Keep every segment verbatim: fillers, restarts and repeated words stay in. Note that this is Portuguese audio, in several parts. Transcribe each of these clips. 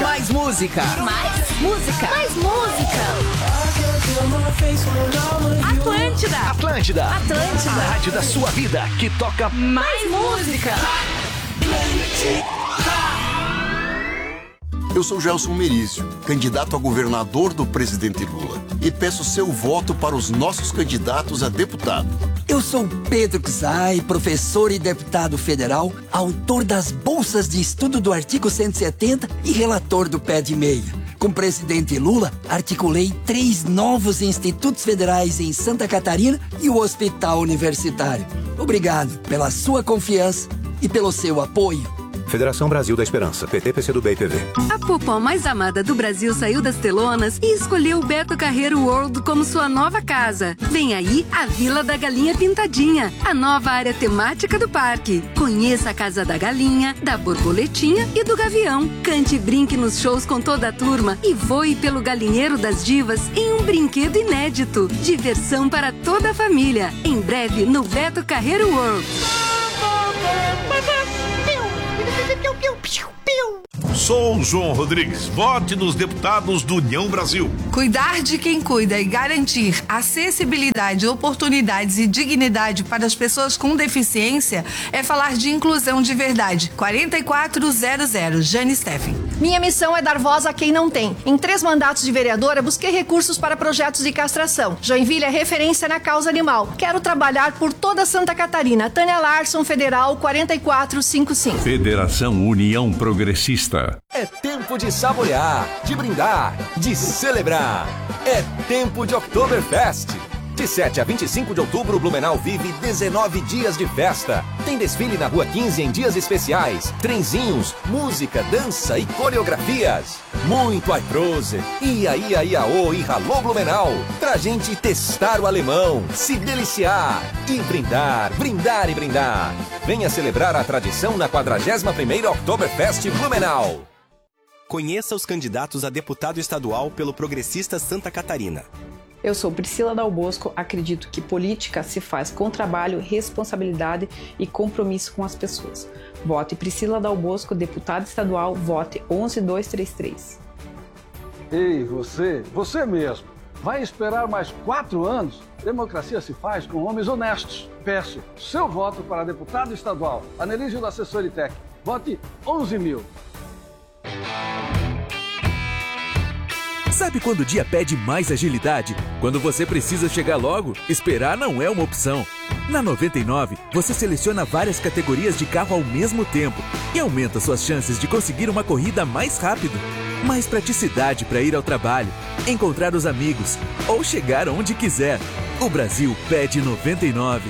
Mais música. Mais música. Mais música. Atlântida. Atlântida. Atlântida. A rádio da sua vida que toca mais música. Eu sou Gelson Merizio, candidato a governador do presidente Lula, e peço seu voto para os nossos candidatos a deputado. Eu sou Pedro Czai, professor e deputado federal, autor das bolsas de estudo do artigo cento e setenta e relator do Pé de Meia. Com o presidente Lula, articulei três novos institutos federais em Santa Catarina e o Hospital Universitário. Obrigado pela sua confiança e pelo seu apoio. Federação Brasil da Esperança, P T, P C do B e P V. A popó mais amada do Brasil saiu das telonas e escolheu o Beto Carreiro World como sua nova casa. Vem aí a Vila da Galinha Pintadinha, a nova área temática do parque. Conheça a Casa da Galinha, da Borboletinha e do Gavião. Cante e brinque nos shows com toda a turma e voe pelo Galinheiro das Divas em um brinquedo inédito. Diversão para toda a família. Em breve no Beto Carreiro World. Sou João Rodrigues. Vote nos deputados do União Brasil. Cuidar de quem cuida e garantir acessibilidade, oportunidades e dignidade para as pessoas com deficiência é falar de inclusão de verdade. quatro quatro zero zero, Jane Steffen. Minha missão é dar voz a quem não tem. Em três mandatos de vereadora, busquei recursos para projetos de castração. Joinville é referência na causa animal. Quero trabalhar por toda Santa Catarina. Tânia Larson, Federal, quatro quatro cinco cinco. Federação União Progressista. É tempo de saborear, de brindar, de celebrar. É tempo de Oktoberfest. De sete a vinte e cinco de outubro, Blumenau vive dezenove dias de festa. Tem desfile na Rua quinze em dias especiais, trenzinhos, música, dança e coreografias. Muito Aiprose, ia, ia, iaô e ralô Blumenau. Pra gente testar o alemão, se deliciar e brindar, brindar e brindar. Venha celebrar a tradição na quadragésima primeira Oktoberfest Blumenau. Conheça os candidatos a deputado estadual pelo Progressista Santa Catarina. Eu sou Priscila Dal Bosco, acredito que política se faz com trabalho, responsabilidade e compromisso com as pessoas. Vote Priscila Dal Bosco, deputada estadual, vote onze dois três três. Ei, você, você mesmo, vai esperar mais quatro anos? Democracia se faz com homens honestos. Peço seu voto para deputado estadual, Anelísio da Assessoritec. Vote onze mil. Sabe quando o dia pede mais agilidade? Quando você precisa chegar logo, esperar não é uma opção. Na noventa e nove, você seleciona várias categorias de carro ao mesmo tempo e aumenta suas chances de conseguir uma corrida mais rápido. Mais praticidade para ir ao trabalho, encontrar os amigos ou chegar onde quiser. O Brasil pede noventa e nove.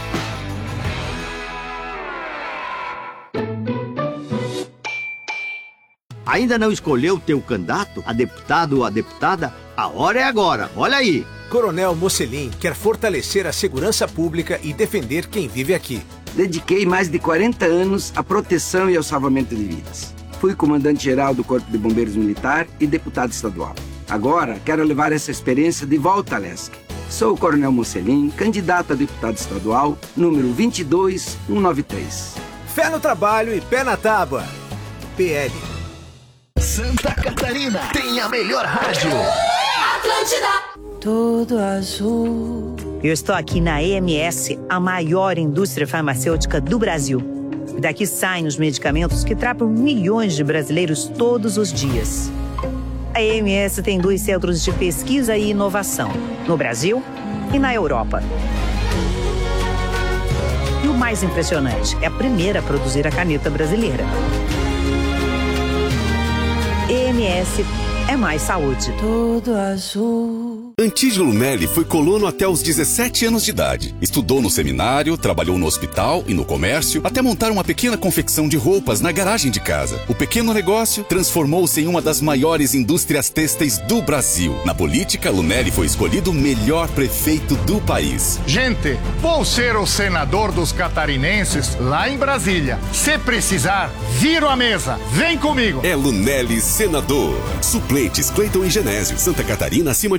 Ainda não escolheu teu candidato a deputado ou a deputada? A hora é agora, olha aí! Coronel Mocelin quer fortalecer a segurança pública e defender quem vive aqui. Dediquei mais de quarenta anos à proteção e ao salvamento de vidas. Fui comandante-geral do Corpo de Bombeiros Militar e deputado estadual. Agora quero levar essa experiência de volta à Lesc. Sou o Coronel Mocelin, candidato a deputado estadual, número vinte e dois mil cento e noventa e três. Fé no trabalho e pé na tábua. P L. Santa Catarina tem a melhor rádio. Atlântida. Tudo azul. Eu estou aqui na E M S, a maior indústria farmacêutica do Brasil. Daqui saem os medicamentos que tratam milhões de brasileiros todos os dias. A E M S tem dois centros de pesquisa e inovação, no Brasil e na Europa. E o mais impressionante, é a primeira a produzir a caneta brasileira. E M S é mais saúde. Tudo azul. Antídio Lunelli foi colono até os dezessete anos de idade. Estudou no seminário, trabalhou no hospital e no comércio, até montar uma pequena confecção de roupas na garagem de casa. O pequeno negócio transformou-se em uma das maiores indústrias têxteis do Brasil. Na política, Lunelli foi escolhido o melhor prefeito do país. Gente, vou ser o senador dos catarinenses lá em Brasília. Se precisar, viro a mesa. Vem comigo. É Lunelli senador. Suplentes Cleiton e Genésio. Santa Catarina acima de tudo.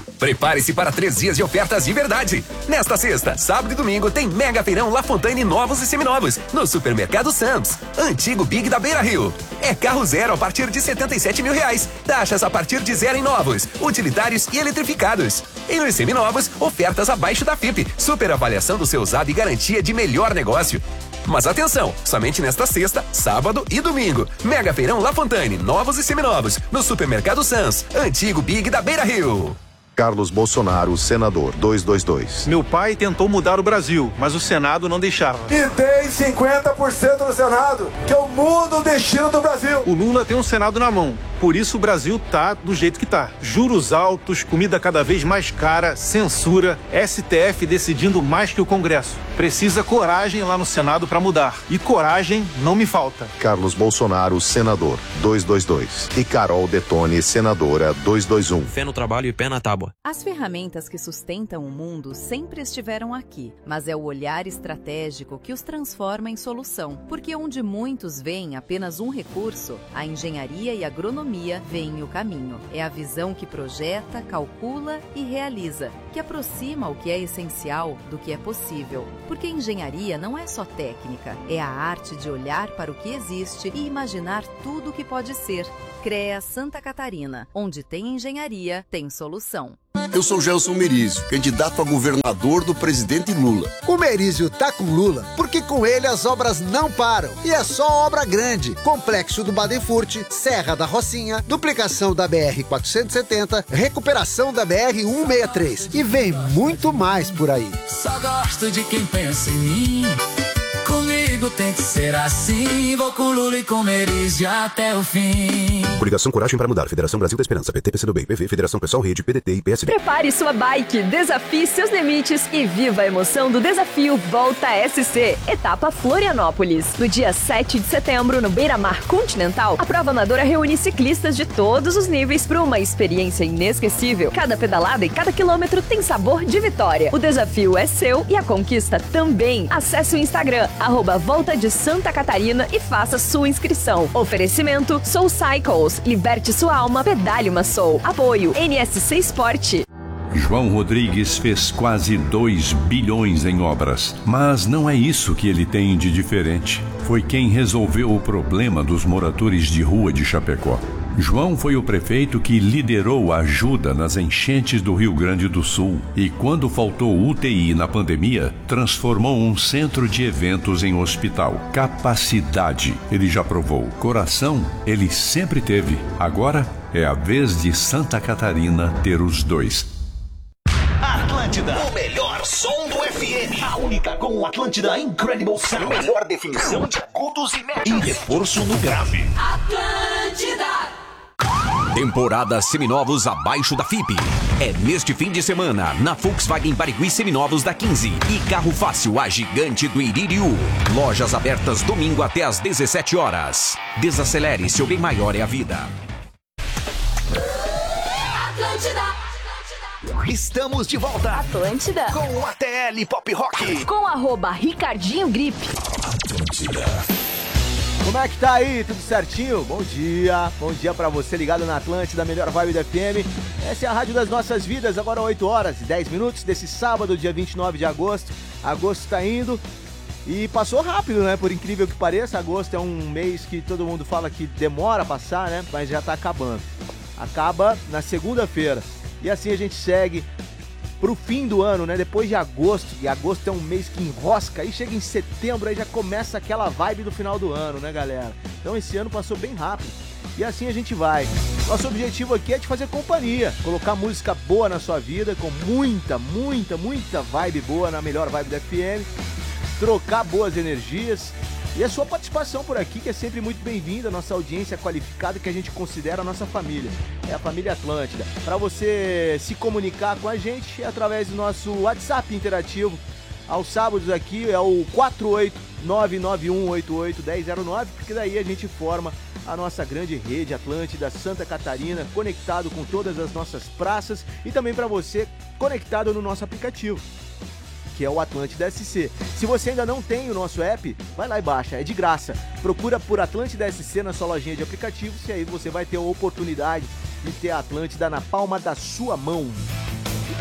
Prepare-se para três dias de ofertas de verdade. Nesta sexta, sábado e domingo tem Mega Feirão La Fontaine novos e seminovos no Supermercado Sam's, antigo Big da Beira Rio. É carro zero a partir de setenta e sete mil reais. Taxas a partir de zero em novos, utilitários e eletrificados. E nos seminovos, ofertas abaixo da F I P. Super avaliação do seu usado e garantia de melhor negócio. Mas atenção, somente nesta sexta, sábado e domingo. Mega Feirão La Fontaine, novos e seminovos, no Supermercado Sam's, antigo Big da Beira Rio. Carlos Bolsonaro, senador, duzentos e vinte e dois. Meu pai tentou mudar o Brasil, mas o Senado não deixava. E tem cinquenta por cento no Senado, que eu mudo o destino do Brasil. O Lula tem um Senado na mão, por isso o Brasil tá do jeito que tá. Juros altos, comida cada vez mais cara, censura, S T F decidindo mais que o Congresso. Precisa coragem lá no Senado para mudar. E coragem não me falta. Carlos Bolsonaro, senador, duzentos e vinte e dois. E Carol Detone, senadora, duzentos e vinte e um. Fé no trabalho e pé na tábua. As ferramentas que sustentam o mundo sempre estiveram aqui, mas é o olhar estratégico que os transforma em solução. Porque onde muitos veem apenas um recurso, a engenharia e a agronomia veem o caminho. É a visão que projeta, calcula e realiza, que aproxima o que é essencial do que é possível. Porque engenharia não é só técnica, é a arte de olhar para o que existe e imaginar tudo o que pode ser. CREA Santa Catarina, onde tem engenharia, tem solução. Eu sou Gelson Merizio, candidato a governador do presidente Lula. O Merizio tá com Lula porque com ele as obras não param. E é só obra grande. Complexo do Badenfurt, Serra da Rocinha, duplicação da B R quatrocentos e setenta, recuperação da B R cento e sessenta e três. E vem muito mais por aí. Só gosto de quem pensa em mim. Comigo tem que ser assim. Vou com Lula e com Merizio até o fim. Coligação Coragem para Mudar. Federação Brasil da Esperança. P T, P C do B, P V, Federação Pessoal Rede, P D T e P S D. Prepare sua bike, desafie seus limites e viva a emoção do desafio Volta S C. Etapa Florianópolis. No dia sete de setembro, no Beira-Mar Continental, a prova amadora reúne ciclistas de todos os níveis para uma experiência inesquecível. Cada pedalada e cada quilômetro tem sabor de vitória. O desafio é seu e a conquista também. Acesse o Instagram, arroba Volta de Santa Catarina e faça sua inscrição. Oferecimento Soul Cycles. Liberte sua alma, pedale uma Soul. Apoio N S C Sport. João Rodrigues fez quase dois bilhões em obras, mas não é isso que ele tem de diferente. Foi quem resolveu o problema dos moradores de rua de Chapecó. João foi o prefeito que liderou a ajuda nas enchentes do Rio Grande do Sul e, quando faltou U T I na pandemia, transformou um centro de eventos em hospital. Capacidade, ele já provou. Coração, ele sempre teve. Agora é a vez de Santa Catarina ter os dois. Atlântida, o melhor som do F M. A única com o Atlântida Incredible Sound. Melhor definição de agudos e médios. E reforço no grave. Atlântida. Temporada Seminovos abaixo da F I P. É neste fim de semana, na Volkswagen Barigui Seminovos da quinze e Carro Fácil, a gigante do Iririú. Lojas abertas domingo até às dezessete horas. Desacelere, seu bem maior é a vida. Atlântida. Estamos de volta. Atlântida. Com o A T L Pop Rock. Com arroba Ricardinho Gripe. Atlântida. Como é que tá aí? Tudo certinho? Bom dia, bom dia pra você ligado na Atlântida, melhor vibe da F M. Essa é a rádio das nossas vidas, agora oito horas e dez minutos desse sábado, dia vinte e nove de agosto. Agosto tá indo e passou rápido, né? Por incrível que pareça, agosto é um mês que todo mundo fala que demora a passar, né? Mas já tá acabando. Acaba na segunda-feira. E assim a gente segue pro fim do ano, né? Depois de agosto, e agosto é um mês que enrosca, aí chega em setembro, aí já começa aquela vibe do final do ano, né, galera? Então esse ano passou bem rápido. E assim a gente vai. Nosso objetivo aqui é te fazer companhia, colocar música boa na sua vida, com muita, muita, muita vibe boa, na melhor vibe da F M, trocar boas energias. E a sua participação por aqui, que é sempre muito bem-vinda, nossa audiência qualificada que a gente considera a nossa família. É a família Atlântida. Para você se comunicar com a gente é através do nosso WhatsApp interativo. Aos sábados aqui é o quatro oito nove nove um oito oito um zero zero nove, porque daí a gente forma a nossa grande rede Atlântida Santa Catarina, conectado com todas as nossas praças e também para você conectado no nosso aplicativo, que é o Atlântida S C. Se você ainda não tem o nosso app, vai lá e baixa, é de graça. Procura por Atlântida S C na sua lojinha de aplicativos e aí você vai ter a oportunidade de ter a Atlântida na palma da sua mão.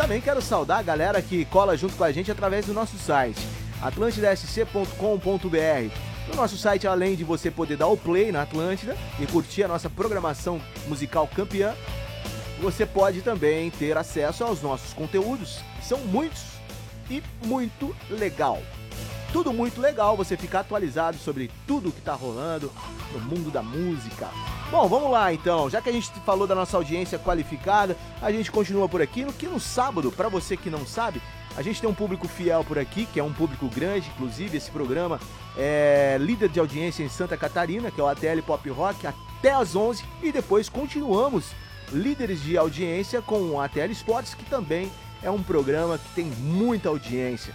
também quero saudar a galera que cola junto com a gente através do nosso site, atlântida s c ponto com ponto b r. No nosso site, além de você poder dar o play na Atlântida e curtir a nossa programação musical campeã, você pode também ter acesso aos nossos conteúdos, que são muitos e muito legal. Tudo muito legal, você ficar atualizado sobre tudo que tá rolando no mundo da música. Bom, vamos lá então, já que a gente falou da nossa audiência qualificada, a gente continua por aqui, no que no sábado, para você que não sabe, a gente tem um público fiel por aqui, que é um público grande, inclusive esse programa é líder de audiência em Santa Catarina, que é o A T L Pop Rock, até às onze, e depois continuamos líderes de audiência com o A T L Esportes, que também é um programa que tem muita audiência.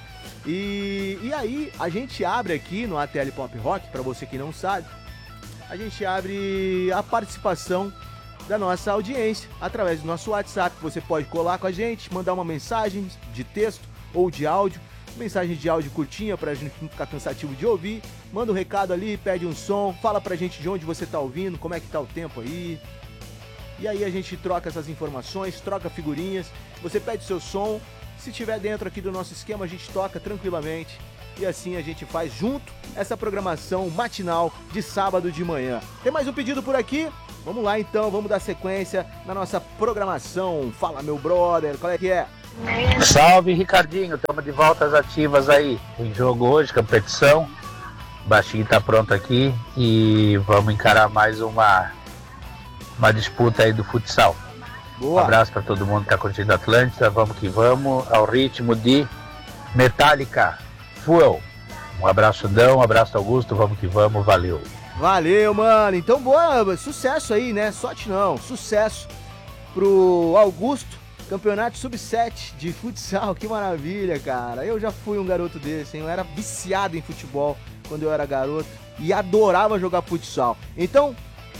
E, e aí, a gente abre aqui no A T L Pop Rock, para você que não sabe, a gente abre a participação da nossa audiência através do nosso WhatsApp. Você pode colar com a gente, mandar uma mensagem de texto ou de áudio, mensagem de áudio curtinha pra gente não ficar cansativo de ouvir. Manda um recado ali, pede um som, fala pra gente de onde você tá ouvindo, como é que tá o tempo aí. E aí a gente troca essas informações, troca figurinhas, você pede seu som, se tiver dentro aqui do nosso esquema a gente toca tranquilamente. E assim a gente faz junto essa programação matinal de sábado de manhã. Tem mais um pedido por aqui? Vamos lá então, vamos dar sequência na nossa programação. Fala, meu brother, qual é que é? Salve, Ricardinho, estamos de voltas ativas aí. Em jogo hoje, competição. O Baixinho tá pronto aqui e vamos encarar mais uma, uma disputa aí do futsal. Boa. Um abraço para todo mundo que tá curtindo Atlântida, vamos que vamos, ao ritmo de Metallica, Fuel. Um abraço, Dão, um abraço, Augusto, vamos que vamos, valeu. Valeu, mano. Então, boa, sucesso aí, né? Sorte não, sucesso pro Augusto, campeonato sub sete de futsal. Que maravilha, cara. Eu já fui um garoto desse, hein? Eu era viciado em futebol quando eu era garoto e adorava jogar futsal. Então,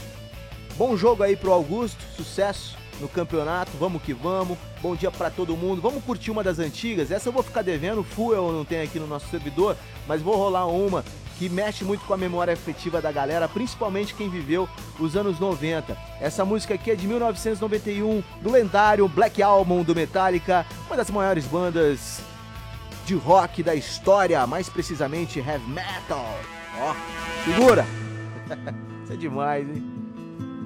bom jogo aí pro Augusto, sucesso no campeonato, vamos que vamos. Bom dia pra todo mundo. Vamos curtir uma das antigas. Essa eu vou ficar devendo, Fuel não tem aqui no nosso servidor, mas vou rolar uma que mexe muito com a memória afetiva da galera, principalmente quem viveu os anos noventa. Essa música aqui é de mil novecentos e noventa e um, do lendário Black Album do Metallica, uma das maiores bandas de rock da história, mais precisamente heavy metal. Ó, segura! Isso é demais, hein?